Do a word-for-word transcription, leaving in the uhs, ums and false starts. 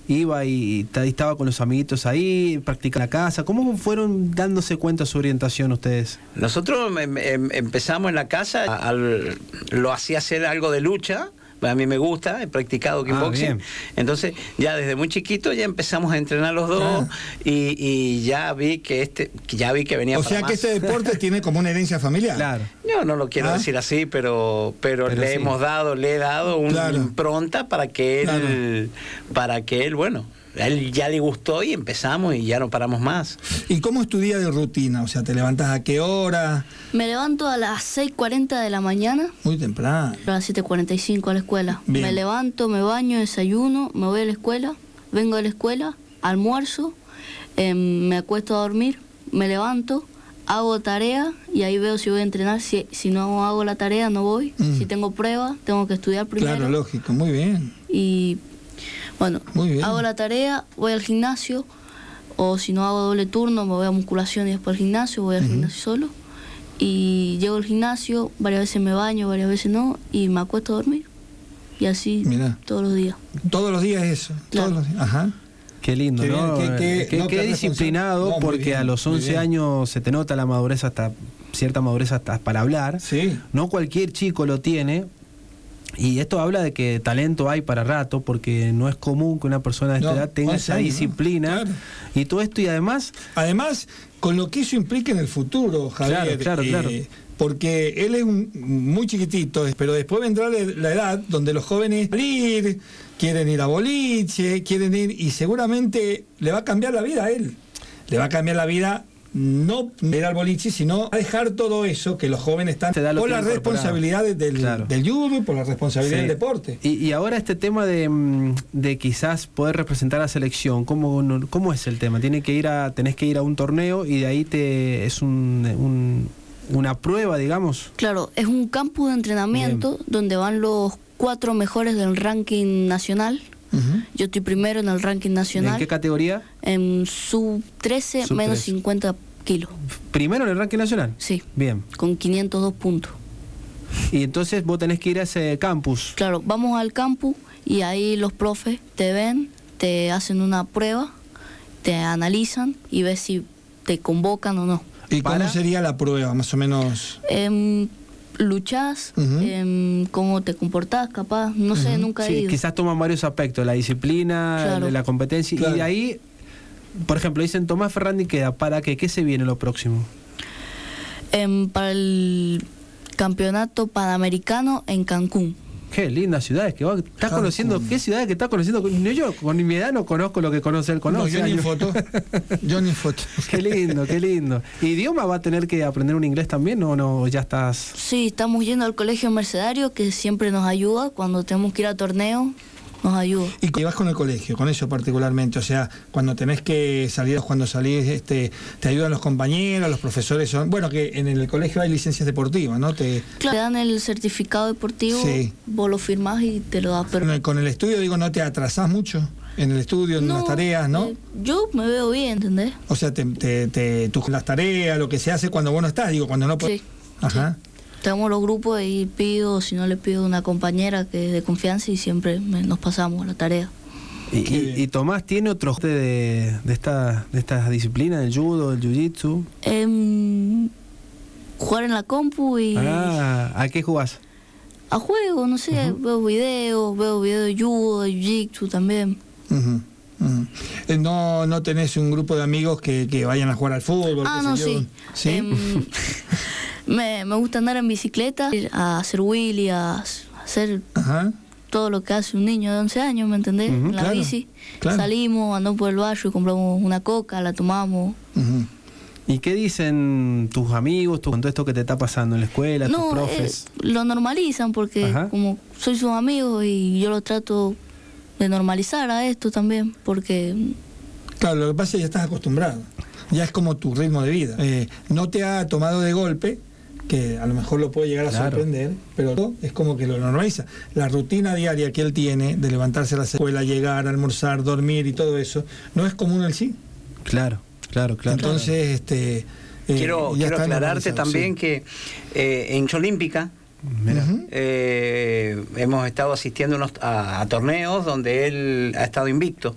iba y, y estaba con los amiguitos ahí, practicando en la casa. ¿Cómo fueron dándose cuenta de su orientación ustedes? Nosotros em, em, empezamos en la casa, al, lo hacía hacer algo de lucha. A mí me gusta, he practicado kickboxing. Ah, entonces ya desde muy chiquito ya empezamos a entrenar los dos. Ah. y, y ya vi que este ya vi que venía o para sea más. Que este deporte tiene como una herencia familiar. Claro. Yo no lo quiero ah. decir así, pero pero, pero le sí. hemos dado, le he dado una claro. impronta para que él claro. para que él, bueno, a él ya le gustó y empezamos y ya no paramos más. ¿Y cómo es tu día de rutina? O sea, ¿te levantas a qué hora? Me levanto a las seis cuarenta de la mañana. Muy temprano. A las siete cuarenta y cinco a la escuela. Bien. Me levanto, me baño, desayuno, me voy a la escuela, vengo de la escuela, almuerzo, eh, me acuesto a dormir, me levanto, hago tarea y ahí veo si voy a entrenar. Si, si no hago la tarea, no voy. Mm. Si tengo prueba, tengo que estudiar primero. Claro, lógico, muy bien. Y... Bueno, hago la tarea, voy al gimnasio, o si no hago doble turno, me voy a musculación y después al gimnasio, voy al uh-huh. gimnasio solo. Y llego al gimnasio, varias veces me baño, varias veces no, y me acuesto a dormir. Y así Mirá. todos los días. Todos los días eso. Claro. Todos los días. Ajá. Qué lindo, qué ¿no? Bien, qué, qué, no, qué disciplinado, no, porque bien, a los once años se te nota la madurez, hasta cierta madurez hasta para hablar. Sí. No cualquier chico lo tiene. Y esto habla de que talento hay para rato, porque no es común que una persona de esta no, edad tenga esa años, disciplina, ¿no? Claro. Y todo esto, y además... Además, con lo que eso implica en el futuro, Javier. Claro, claro, eh, claro. Porque él es un, muy chiquitito, pero después vendrá la edad donde los jóvenes ir, quieren ir a boliche, quieren ir, y seguramente le va a cambiar la vida a él. Le va a cambiar la vida... no ir al boliche, sino a dejar todo eso que los jóvenes están por las responsabilidades del, claro. del judo y por las responsabilidades sí. del deporte. Y, y ahora este tema de, de quizás poder representar a la selección, ¿cómo, cómo es el tema? Tiene que ir a, tenés que ir a un torneo y de ahí te es un, un, una prueba, digamos. Claro, es un campo de entrenamiento Bien. donde van los cuatro mejores del ranking nacional. Uh-huh. Yo estoy primero en el ranking nacional. ¿En qué categoría? En sub trece, sub menos cincuenta kilos. ¿Primero en el ranking nacional? Sí. Bien. Con quinientos dos puntos. Y entonces vos tenés que ir a ese campus. Claro, vamos al campus y ahí los profes te ven, te hacen una prueba, te analizan y ves si te convocan o no. ¿Y ¿Para? cómo sería la prueba, más o menos? Eh, luchás, uh-huh. eh, cómo te comportás, capaz, no uh-huh. sé, nunca sí, he ido. Quizás toman varios aspectos, la disciplina, claro. la competencia, claro. y de ahí, por ejemplo, dicen Tomás Ferrandi queda, ¿para qué? ¿Qué se viene lo próximo? Eh, para el campeonato panamericano en Cancún. Qué lindas ciudades que vos estás conociendo. ¿Qué ciudades que estás conociendo? Yo con mi edad no conozco lo que conoce él. Conoce. No, yo ni foto. Yo ni foto. Qué lindo, qué lindo. ¿Idioma va a tener que aprender un inglés también o no? ¿Ya estás...? Sí, estamos yendo al colegio mercedario que siempre nos ayuda. Cuando tenemos que ir a torneos, nos ayuda. ¿Y qué vas con el colegio? Con eso particularmente. O sea, cuando tenés que salir, cuando salís, este, te ayudan los compañeros, los profesores. Son, bueno, que en el colegio hay licencias deportivas, ¿no? Te, claro, te dan el certificado deportivo, sí. Vos lo firmás y te lo das. Pero... Con, el, con el estudio, digo, ¿no te atrasás mucho en el estudio, en no, las tareas, no? Eh, yo me veo bien, ¿entendés? O sea, te, te, te, tus, las tareas, lo que se hace cuando vos no estás, digo, cuando no podés. Sí. Ajá. Sí. Tenemos los grupos y pido, si no le pido a una compañera que es de confianza y siempre me, nos pasamos la tarea. ¿Y, y, y Tomás tiene otro de, de esta de estas disciplinas, del judo, del jiu-jitsu? Eh, jugar en la compu y... Ah, ¿a qué jugás? A juego, no sé, uh-huh. veo videos, veo videos de judo, de jiu-jitsu también. Uh-huh. Uh-huh. No, no tenés un grupo de amigos que, que vayan a jugar al fútbol. Ah, no, sí. ¿Sí? Eh, Me, me gusta andar en bicicleta, a hacer wheelie, a hacer Ajá. todo lo que hace un niño de once años, ¿me entendés? Uh-huh, en la claro, bici. Claro. Salimos, andamos por el barrio, compramos una coca, la tomamos. Uh-huh. ¿Y qué dicen tus amigos tú, con todo esto que te está pasando en la escuela, no, tus profes? Eh, lo normalizan porque Ajá. como soy sus amigos y yo lo trato de normalizar a esto también, porque... Claro, lo que pasa es que ya estás acostumbrado, ya es como tu ritmo de vida. Eh, no te ha tomado de golpe, que a lo mejor lo puede llegar a claro. sorprender, pero es como que lo normaliza. La rutina diaria que él tiene de levantarse a la escuela, llegar, almorzar, dormir y todo eso, no es común en sí. Claro, claro, claro. Entonces, este... Eh, quiero quiero aclararte también sí. que eh, en Olímpica uh-huh. eh, hemos estado asistiendo unos, a, a torneos donde él ha estado invicto.